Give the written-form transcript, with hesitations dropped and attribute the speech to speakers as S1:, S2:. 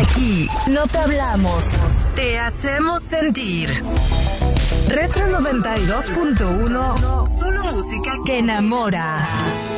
S1: Aquí no te hablamos, te hacemos sentir. Retro 92.1, solo música que enamora.